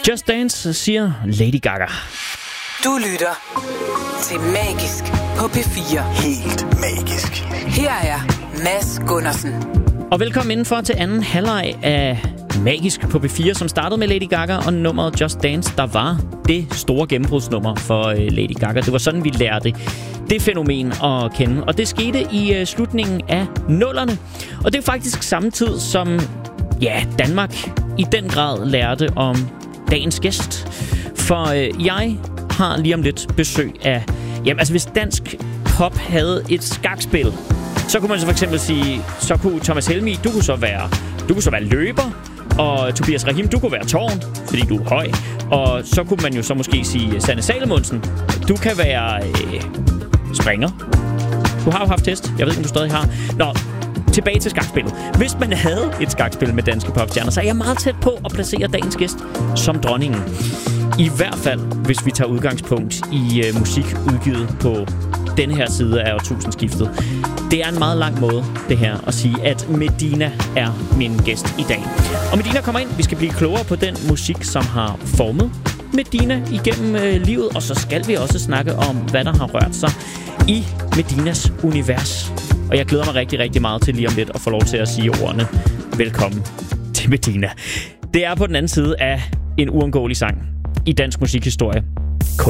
Just Dance, siger Lady Gaga. Du lytter til Magisk på P4. Helt magisk. Her er Mads Gundersen. Og velkommen indenfor til anden halvleg af Magisk på P4, som startede med Lady Gaga og nummeret Just Dance, der var det store gennembrudsnummer for Lady Gaga. Det var sådan, vi lærte det fænomen at kende. Og det skete i slutningen af 00'erne. Og det er faktisk samtidig som Danmark i den grad lærte om dagens gæst. For jeg har lige om lidt besøg af... hvis dansk pop havde et skakspil, så kunne man så for eksempel sige, så kunne Thomas Helmig, du kunne så være løber, og Tobias Rahim, du kunne være tårn, fordi du er høj. Og så kunne man jo så måske sige, Sanne Salomonsen, du kan være springer. Du har jo haft test. Jeg ved ikke, om du stadig har. Nå, tilbage til skakspillet. Hvis man havde et skakspil med danske popstjerner, så er jeg meget tæt på at placere dagens gæst som dronningen. I hvert fald, hvis vi tager udgangspunkt i musik udgivet på denne her side af årtusindskiftet. Det er en meget lang måde, det her, at sige, at Medina er min gæst i dag. Og Medina kommer ind. Vi skal blive klogere på den musik, som har formet Medina igennem livet. Og så skal vi også snakke om, hvad der har rørt sig i Medinas univers. Og jeg glæder mig rigtig, rigtig meget til lige om lidt at få lov til at sige ordene. Velkommen til Medina. Det er på den anden side af en uundgåelig sang i dansk musikhistorie.